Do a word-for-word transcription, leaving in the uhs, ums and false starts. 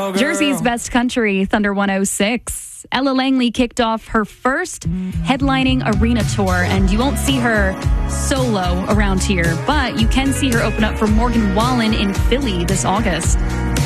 go, girl. Jersey's Best Country, Thunder one oh six. Ella Langley kicked off her first headlining arena tour, and you won't see her solo around here, but you can see her open up for Morgan Wallen in Philly this August.